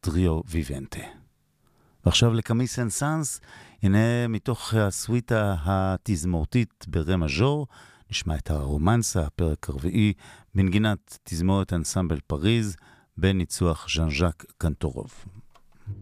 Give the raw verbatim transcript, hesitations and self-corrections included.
טריו ויבנטה. ועכשיו לקמי סן סאנס, הנה מתוך הסוויטה התזמורתית ברה מז'ור, נשמע את הרומנסה, הפרק הרביעי, בנגינת תזמורת אנסמבל פריז, בניצוח ז'אן ז'אק קנטורוב.